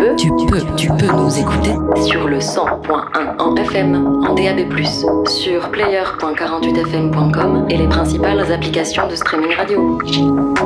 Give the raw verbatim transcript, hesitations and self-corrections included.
peux, tu peux, tu peux nous écouter sur le cent point un en F M, en D A B plus, sur player point quarante-huit f m point com et les principales applications de streaming radio.